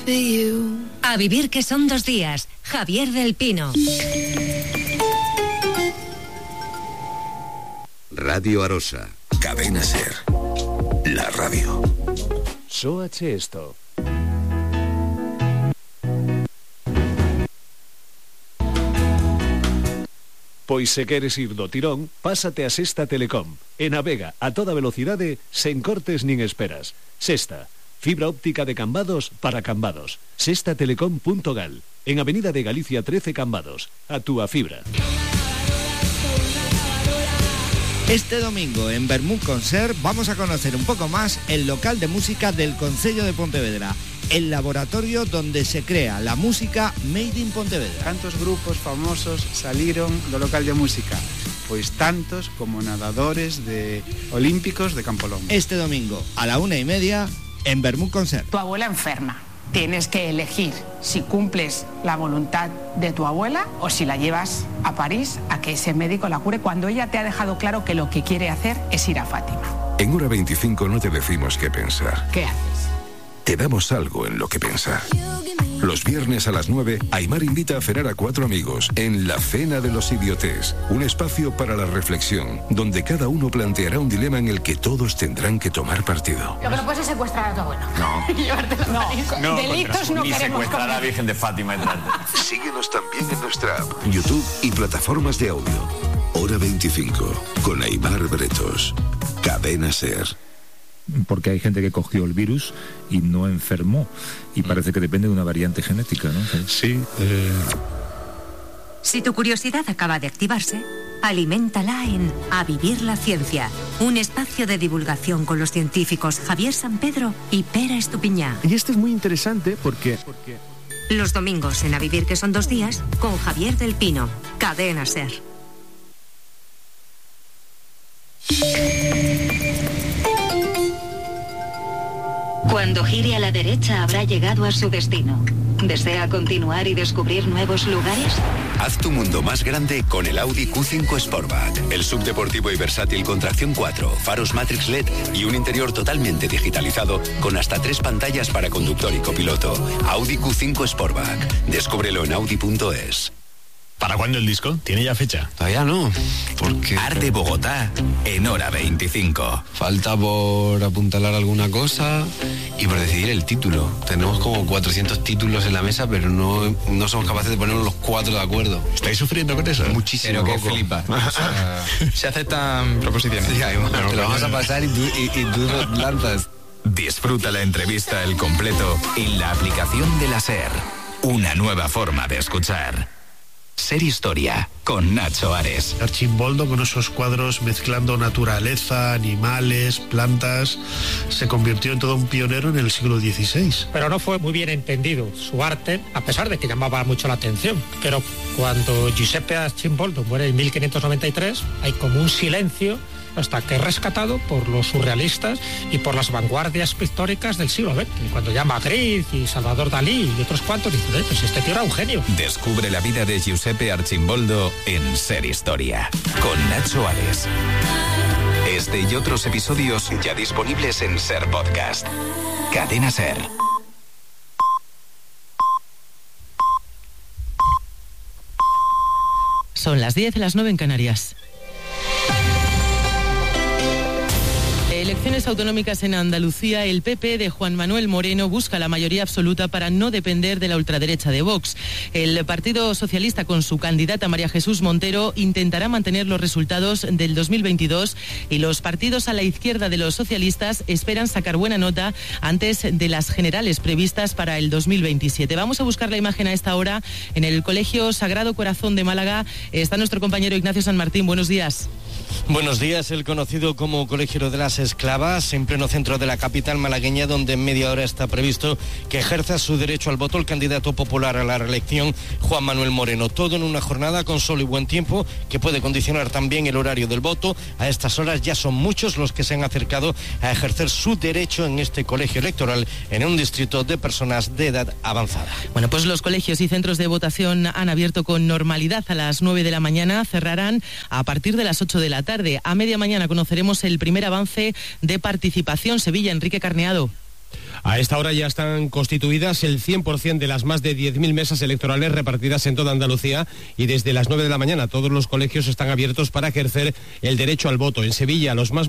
A vivir que son 2 días. Javier del Pino. Radio Arosa. Cadena Ser. La radio. Sóache esto. Pois se queres ir do tirón, pásate a Sexta Telecom. E navega a toda velocidade, sen cortes nin esperas. Sexta, fibra óptica de Cambados para Cambados. Sextatelecom.gal. En Avenida de Galicia 13 Cambados. A túa fibra. Este domingo en Vermut Concert vamos a conocer un poco más el local de música del Concello de Pontevedra, el laboratorio donde se crea la música Made in Pontevedra. Cantos grupos famosos saliron do local de música? Pois tantos como nadadores olímpicos de Campolón. Este domingo a la 1:30 en Vermut Concert. Tu abuela enferma. Tienes que elegir si cumples la voluntad de tu abuela o si la llevas a París a que ese médico la cure cuando ella te ha dejado claro que lo que quiere hacer es ir a Fátima. En Hora 25 no te decimos qué pensar. ¿Qué haces? Te damos algo en lo que pensar. Los viernes a las 9, Aimar invita a cenar a 4 amigos en La Cena de los Idiotés, un espacio para la reflexión, donde cada uno planteará un dilema en el que todos tendrán que tomar partido. Lo que no puedes es secuestrar a tu abuelo. No. Y llevártelo a París. No, delitos no ni queremos secuestrar a la cometer. Virgen de Fátima. Síguenos también en nuestra app, YouTube y plataformas de audio. Hora 25, con Aimar Bretos. Cadena Ser. Porque hay gente que cogió el virus y no enfermó. Y parece que depende de una variante genética, ¿no? Sí. Si tu curiosidad acaba de activarse, aliméntala en A Vivir la Ciencia, un espacio de divulgación con los científicos Javier San Pedro y Pera Estupiñá. Y esto es muy interesante porque... Los domingos en A Vivir que son 2 días con Javier del Pino. Cadena Ser. Cuando gire a la derecha habrá llegado a su destino. ¿Desea continuar y descubrir nuevos lugares? Haz tu mundo más grande con el Audi Q5 Sportback. El subdeportivo y versátil con tracción 4, faros Matrix LED y un interior totalmente digitalizado con hasta 3 pantallas para conductor y copiloto. Audi Q5 Sportback. Descúbrelo en audi.es. ¿Para cuándo el disco? ¿Tiene ya fecha? Todavía no, porque... Arde Bogotá en Hora 25. Falta por apuntalar alguna cosa y por decidir el título. Tenemos como 400 títulos en la mesa, pero no somos capaces de ponernos los 4 de acuerdo. ¿Estáis sufriendo con eso? Muchísimo. Pero que flipa. Se aceptan proposiciones. Sí, te lo vamos a pasar y tú lanzas. Disfruta la entrevista El Completo en la aplicación de la SER. Una nueva forma de escuchar. Ser Historia, con Nacho Ares. Archimboldo, con esos cuadros mezclando naturaleza, animales, plantas, se convirtió en todo un pionero en el siglo XVI. Pero no fue muy bien entendido su arte, a pesar de que llamaba mucho la atención. Pero cuando Giuseppe Archimboldo muere en 1593, hay como un silencio hasta que es rescatado por los surrealistas y por las vanguardias pictóricas del siglo XX. Y cuando ya Magritte y Salvador Dalí y otros cuantos dicen, pues este tío era un genio. Descubre la vida de Giuseppe Archimboldo en Ser Historia, con Nacho Ares. Este y otros episodios ya disponibles en Ser Podcast. Cadena Ser. Son las 10, las 9 en Canarias. Elecciones autonómicas en Andalucía. El PP de Juan Manuel Moreno busca la mayoría absoluta para no depender de la ultraderecha de Vox. El Partido Socialista, con su candidata María Jesús Montero, intentará mantener los resultados del 2022 y los partidos a la izquierda de los socialistas esperan sacar buena nota antes de las generales previstas para el 2027. Vamos a buscar la imagen a esta hora en el Colegio Sagrado Corazón de Málaga. Está nuestro compañero Ignacio San Martín. Buenos días. Buenos días. El conocido como Colegio de las Esclavas, en pleno centro de la capital malagueña, donde en media hora está previsto que ejerza su derecho al voto el candidato popular a la reelección, Juan Manuel Moreno. Todo en una jornada con sol y buen tiempo que puede condicionar también el horario del voto. A estas horas ya son muchos los que se han acercado a ejercer su derecho en este colegio electoral en un distrito de personas de edad avanzada. Bueno, pues los colegios y centros de votación han abierto con normalidad a las 9 de la mañana, cerrarán a partir de las 8 de la tarde. A media mañana conoceremos el primer avance de participación. Sevilla, Enrique Carneado. A esta hora ya están constituidas el 100% de las más de 10.000 mesas electorales repartidas en toda Andalucía y desde las 9 de la mañana todos los colegios están abiertos para ejercer el derecho al voto. En Sevilla, los más